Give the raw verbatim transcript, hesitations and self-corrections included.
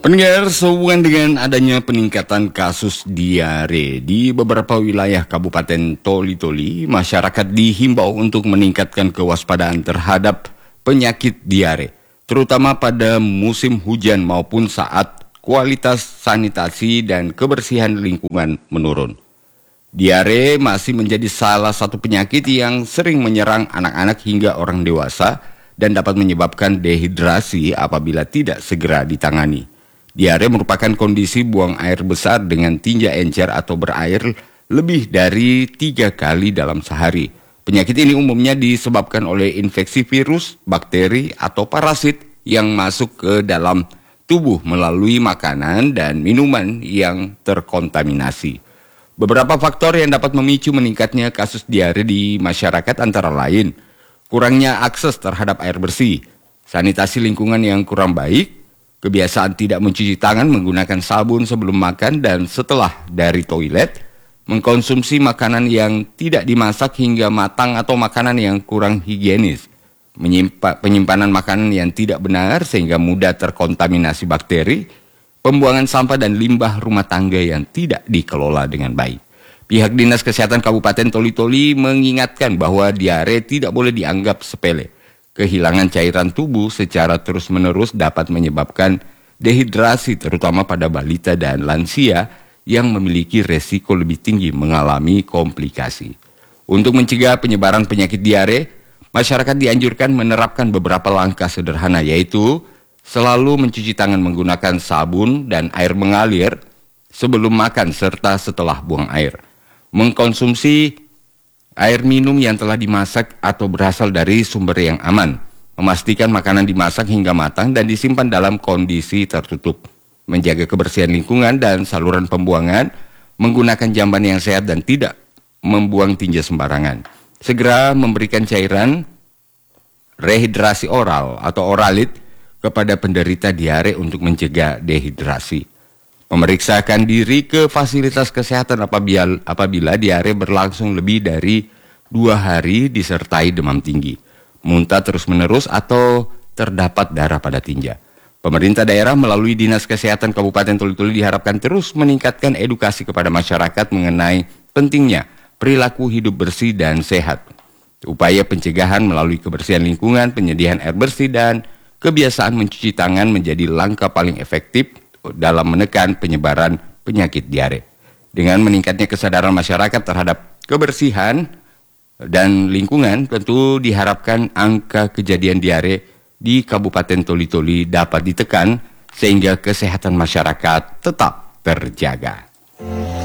Pendengar, sehubungan dengan adanya peningkatan kasus diare di beberapa wilayah Kabupaten Toli-Toli, masyarakat dihimbau untuk meningkatkan kewaspadaan terhadap penyakit diare, terutama pada musim hujan maupun saat kualitas sanitasi dan kebersihan lingkungan menurun. Diare masih menjadi salah satu penyakit yang sering menyerang anak-anak hingga orang dewasa dan dapat menyebabkan dehidrasi apabila tidak segera ditangani. Diare merupakan kondisi buang air besar dengan tinja encer atau berair lebih dari tiga kali dalam sehari. Penyakit ini umumnya disebabkan oleh infeksi virus, bakteri, atau parasit yang masuk ke dalam tubuh melalui makanan dan minuman yang terkontaminasi. Beberapa faktor yang dapat memicu meningkatnya kasus diare di masyarakat antara lain kurangnya akses terhadap air bersih, sanitasi lingkungan yang kurang baik, kebiasaan tidak mencuci tangan menggunakan sabun sebelum makan dan setelah dari toilet, mengkonsumsi makanan yang tidak dimasak hingga matang atau makanan yang kurang higienis, menyimpa, penyimpanan makanan yang tidak benar sehingga mudah terkontaminasi bakteri, pembuangan sampah dan limbah rumah tangga yang tidak dikelola dengan baik. Pihak Dinas Kesehatan Kabupaten Toli-Toli mengingatkan bahwa diare tidak boleh dianggap sepele. Kehilangan cairan tubuh secara terus-menerus dapat menyebabkan dehidrasi terutama pada balita dan lansia yang memiliki resiko lebih tinggi mengalami komplikasi. Untuk mencegah penyebaran penyakit diare, masyarakat dianjurkan menerapkan beberapa langkah sederhana, yaitu selalu mencuci tangan menggunakan sabun dan air mengalir sebelum makan serta setelah buang air. Mengkonsumsi air minum yang telah dimasak atau berasal dari sumber yang aman. Memastikan makanan dimasak hingga matang dan disimpan dalam kondisi tertutup. Menjaga kebersihan lingkungan dan saluran pembuangan. Menggunakan jamban yang sehat dan tidak membuang tinja sembarangan. Segera memberikan cairan rehidrasi oral atau oralit kepada penderita diare untuk mencegah dehidrasi. Memeriksakan diri ke fasilitas kesehatan apabila, apabila diare berlangsung lebih dari dua hari disertai demam tinggi, muntah terus-menerus atau terdapat darah pada tinja. Pemerintah daerah melalui Dinas Kesehatan Kabupaten Toli-Toli diharapkan terus meningkatkan edukasi kepada masyarakat mengenai pentingnya perilaku hidup bersih dan sehat. Upaya pencegahan melalui kebersihan lingkungan, penyediaan air bersih, dan kebiasaan mencuci tangan menjadi langkah paling efektif dalam menekan penyebaran penyakit diare. Dengan meningkatnya kesadaran masyarakat terhadap kebersihan dan lingkungan, tentu diharapkan angka kejadian diare di Kabupaten Toli-Toli dapat ditekan sehingga kesehatan masyarakat tetap terjaga.